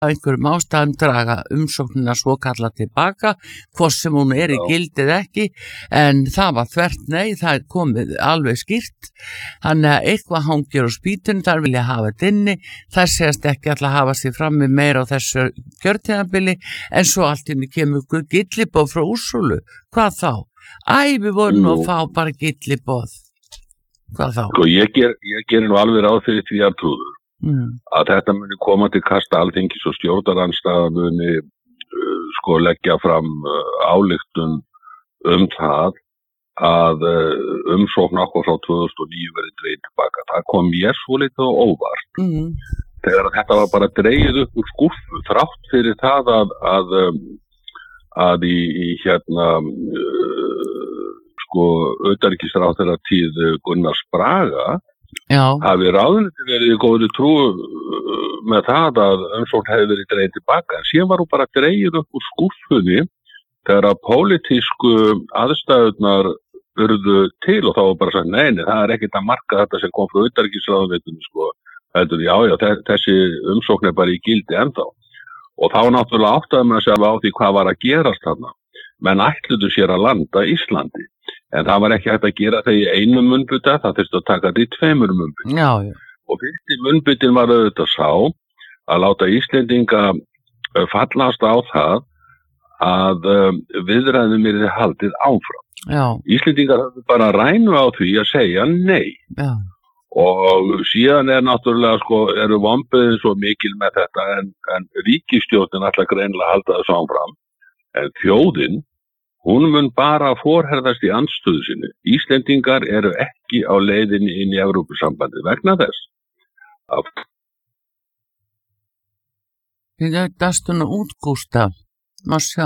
einhverjum ástæðum draga umsóknina svo kalla tilbaka, hvort sem hún í gildið ekki, en það var þvert nei, það komið alveg skýrt, þannig að eitthvað hangir á spýtunni, þar vilja hafa þetta inni, þar segast ekki alltaf hafa sig frammi meira á þessu kjörtímabili, en svo allt inni kemur gillibóð frá Úrsúlu, hvað þá? Við vorum nú að fá bara gillibóð, hvað þá? Sko, ég ger nú alveg ráð fyrir því að trúður. Að þetta muni koma til kasta Alþingis og stjórnarandstaða muni leggja fram ályktun það að umsókn okkur frá 2009 verði dregin tilbaka. Það kom mér svolítið á óvart. Þegar þetta var bara dregið upp úr skúffu þrátt fyrir það að í utanríkisráðherra tíð Gunnars Braga hafi ráðuneytið verið í góðri trú með það að umsókn hefði verið dregið tilbaka, en síðan var hún bara dregið upp úr skúffunni þegar að pólitísku aðstæðurnar urðu til og þá var bara sagt, nei, það er ekkert að marka þetta sem kom frá utanríkisráðuneytinu, heldur, þessi umsókn er bara í gildi ennþá. Og þá náttúrulega áttaði maður sér á því hvað var að gerast þarna. Menn ætluðu sér að landa Íslandi. En það var ekki hægt að gera það í einu munnbytta, það þurfti að taka þetta í 2 munnbyttum. Og fyrsti munnbyttin var auðvitað sá að láta Íslendinga fallast á það að viðræðum yrði haldið áfram. Íslendingar hafði bara rænu á því að segja nei. Og síðan náttúrulega eru vonbrigðin svo mikil með þetta en ríkisstjórnin ætlar greinilega að halda þessu áfram. En þjóðin, hún mun bara forherðast í andstöðu sinni. Íslendingar eru ekki á leiðinni inn í Evrópusambandið vegna þess. Ég dastu nú út, Gústaf, maður sjá.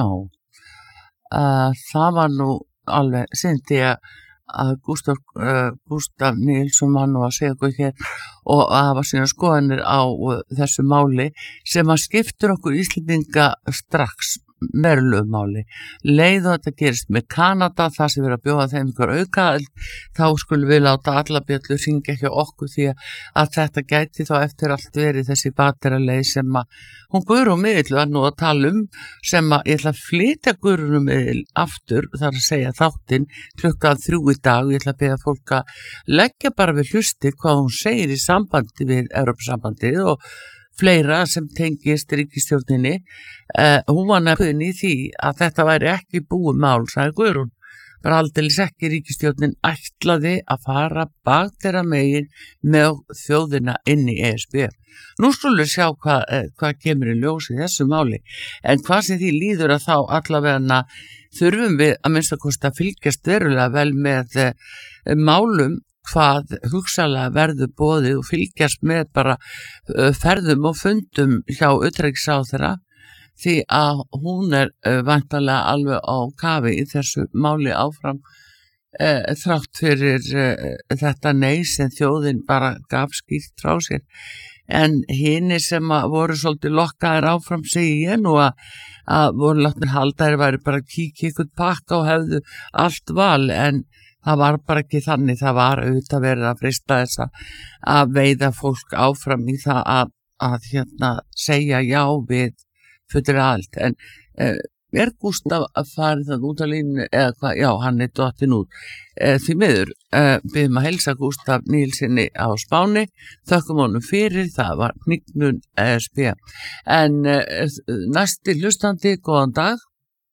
Það var nú alveg, syndi að Gústaf Níelsson var nú að segja okkur hér og að hafa sína skoðanir á þessu máli sem að skiptur okkur Íslendinga strax verulegu máli. Leið og þetta gerist með Kanada, það sem verið að bjóða þeim ykkur aukaðild, þá skulum við láta alla bjöllur hringja hjá okkur því að þetta gæti þá eftir allt verið þessi bateraleið sem að hún Guðrún Miðill var nú að tala sem að ég ætla að flytja Guðrún Miðill aftur, þar að segja þáttinn klukkan 3 í dag, ég ætla að beða fólk að leggja bara við hlusti hvað hún segir í sambandi við Evrópusambandið og fleira sem tengist ríkisstjórninni. Hún var nefn í því að þetta væri ekki búið mál, sagði Guðrún. Bara aldeilis ekki ríkisstjórnin ætlaði að fara bakdera megin með þjóðina inn í ESB. Nú skulum við sjá hvað kemur í ljós í þessu máli. En hvað sem því líður að þá allavega þurfum við að minnsta kosti að fylgjast verulega vel með málum hvað hugsalega verður boðið og fylgjast með bara ferðum og fundum hjá utanríkisráðherra því að hún væntanlega alveg á kafi í þessu máli áfram þrátt fyrir þetta nei sem þjóðin bara gaf skýrt frá sér. En hinir sem voru svolítið lokkaðir áfram segi ég nú að voru látnir halda þeir væri bara að kíkja ykkur pakka og hefðu allt val en það var bara ekki þannig, það var auðvitað verið að freista þess að veiða fólk áfram í það að segja já við fullri aðild. En Gústaf að fara það út á línu eða hvað, já, hann dottinn út. Því miður, byrjum að heilsa Gústaf Níelssoni á Spáni, þökkum honum fyrir, það var hnignun ESB. En næsti hlustandi, góðan dag.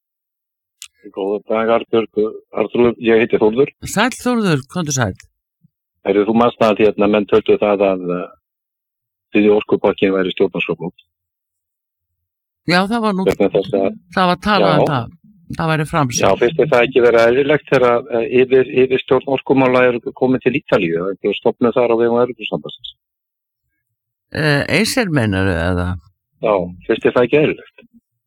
Góðan dag, Artur, ég heiti Þórður. Sæll Þórður, komdu sæll. Þú manst að menn töldu það að þriðji orkupakkin væri stjórnarskrárbrot. Já, það var nú, það var talað það væri framsett. Já, finnst það ekki vera eðlilegt þegar yfir stjórn orkumála komið til Ítalíu, ekki stofnuð þar á vegum Evrópusambandsins. Eisir meinar eða? Já, finnst það ekki eðlilegt?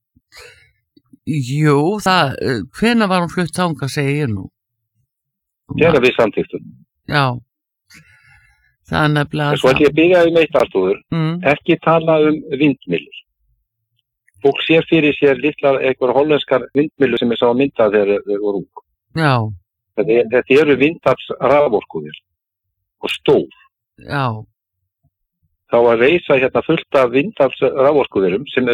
Jú, hvenær var hún flutt þangað, segi ég nú? Þegar við samþykktum. Já, það er nefnilega... Svo ætlum ég að byrja eitt, Artur, ekki tala vindmyllur. Fólk sér fyrir sér litlar eitthvað hollenskar vindmyllur sem ég sá að mynda þegar þeir voru ung. Já. Þetta eru vindafls raforkuðir og stór. Já. þá að reisa hérna fullt af vindafls raforkuverum sem